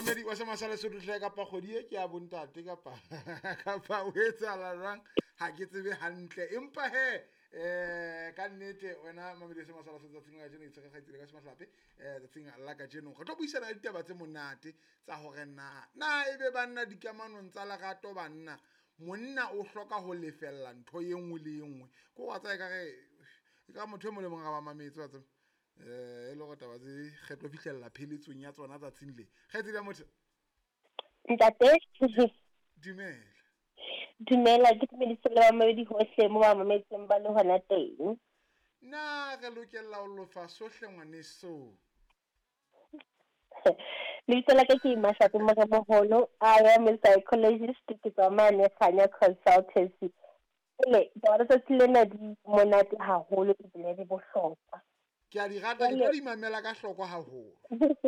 Mamedi wa semasala se dutle ka pa kgodi e ke a bontate ka o etsahala jwang ha ke tsebe hantle empa ka nnete wena Mamedi wa semasala se tsatsing ga jeno itse ga tsile ka semahlape tsatsing la ka jeno go tlo buisana ditaba tse monate tsa hore na ebe banna dikamanong tsa lerato banna monna o hloka ho lefella ntho ye nngwe le nngwe go wa tsaya ka motho mo le mong ga ba mametse wa tseba e le go taba tse kgetlo fihlella pheletsong ya tsona tsatsing le kgetsi ya motho ntate dumela ke dumedise le ba mamedi hohle mo ba mametseng ba le hona teng na re lokela ho lofa sohle ngwaneso lebitso la ka ke Mashapi Mogaboholo. I am a psychologist ke tswa mane Khanya Consultancy le ba re tselena di monate haholo ke bile di bohlokwa ke a di rata ke tlo di mamela ka hloko haholo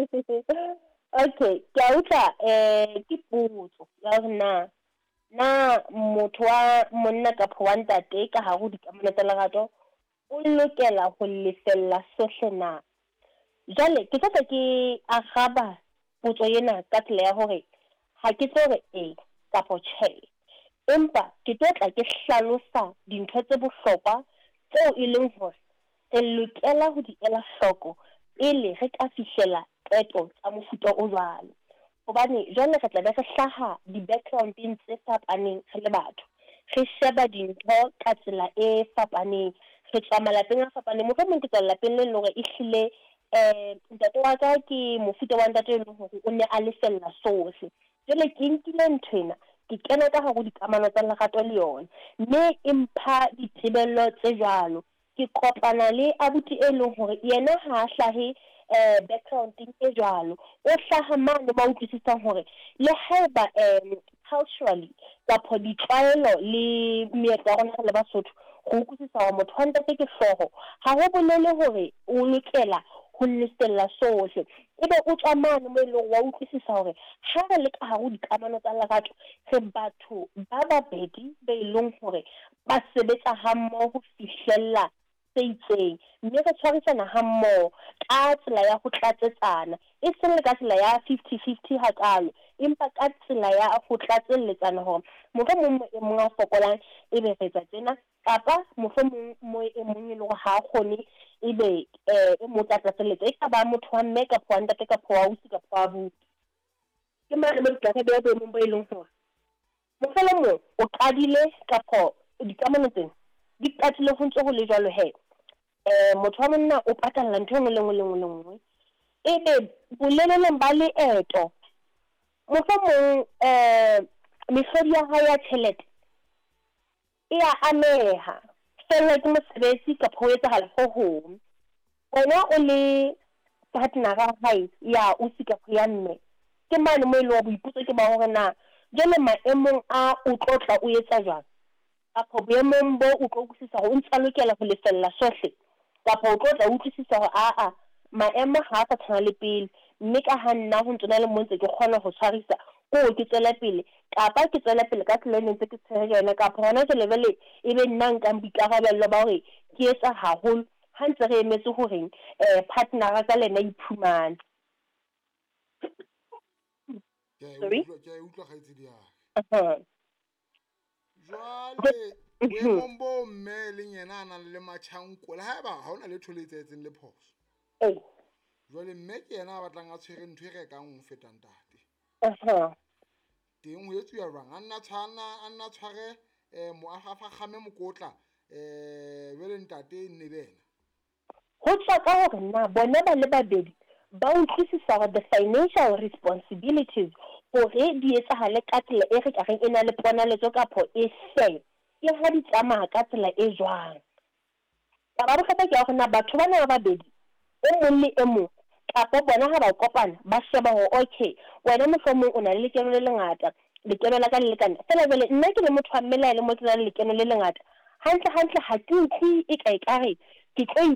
okay ke a utla ke putso ya rena na motho wa monna ka phowantate ka ha go dikamano tsa lerato o lokela go lefella sohle na jale ke tla ke agaba potso yena ka tsela ya hore ha ke tsore kapo tjhe empa ke tla ke hlalosa dintho tse bohlokwa tseo e leng hore re lokela ho di ela hloko pele re ka fihlela qeto tsa mofuta o jwalo hobane jwale re tla be re hlaha di-background-eng tse fapaneng re le batho re sheba dintho ka tsela e fapaneng re tswa malapeng a fapaneng mohlomong ke tswa lapeng le leng hore e hlile ntate wa ka ke mofuta wa ntate e leng hore o ne a lefella sohle jwale ke nkile nthwena ke kena ka hare dikamano tsa lerato le yona mme e mpha dithibello tse jwalo ke kopana le abuti e leng hore yena ha a hlahe background-eng e jwalo o hlaha mane ba utlwisisang hore le haeba culturally kapo ditlwaelo le meetlo ya rona le Basotho go utlwisisa hore motho wa ntate ke hlooho ha ho bolele hore o lokela ho lefella sohle ebe o tswa mane mo eleng wa utlwisisa hore ha re le ka hare dikamano tsa lerato re batho ba babedi be leng hore ba sebetsa hammoho ho fihlella se itseng mme re tshwarisana hammoho ka tsela ya ho tlatsetsana e seng le ka tsela ya 50-50 hakalo empa ka tsela ya ho tlatselletsana hore mohlomong e mong a fokolang e be retsa tsena kapa mohlomong mo e mong e le hore ha a kgone e be e mo tlatselletsa e ka ba motho wa mme ka phoa ntate ka phoa ausi ka phoa abuti ke mane mo ka be be mo e leng hore mohlomong o qadile kapo dikamano tsena di qatile ho ntse ho le jwalo motho wa monna o patalla ntho engwe le engwe ebe boleleleng ba leeto mohlomong mehlodi ya hao ya tjhelete e a ameha fela ke mosebetsi ka ho etsahala ho hong wena o le partner ga hae ya o sika ya mme ke mane mo ile wa boiputso ke ba hore na jele maemong a o tlotla o etsa jwang kapo boemong bo o tlo utlwisisa hore o ntse lokela ho lefella sohle kapo o tlotla utlwisisa hore maemo ha a tshwana le pele mme ka ha nna ho ntse le montse ke kgona ho tshwarisa ko ke tsela pele kapa ke tsela pele ka tleleng ntse ke tshwere yona kapa hona ke lebele ebe nna nka boikarabello ba hore ke etsa haholo ha ntse re emetse hore partner ka lena iphumane ke utlwa kgaitsedi ya jwale boemong bo mme le yena a nang le matjhanko le haeba ha hona le tholetseetseng le phoso jwale mme ke yena a batlang a tshwere ntho e rekang ho feta ntate teng ho etsuwa jwang a nna tshware mo afafagame mokotla jwale ntate nne bena ho tswa ka hore na bona ba le babedi ba utlwisisa hore the financial responsibilities hore di etsahale ka tsela e re ka reng ena le ponaletso kapo e se e ha di tsamaya ka tsela e jwang ba ba bohlokwa ke hore na batho bana ba babedi e mong le e mong kapo bona ha ba kopana ba sheba hore okay wena mohlomong o na le lekeno le lengata lekeno la ka le lekana fela jwale nna ke le motho wa mmela le motho le lekeno le lengata hantle ha ke utlwi e ka ekare ke tlo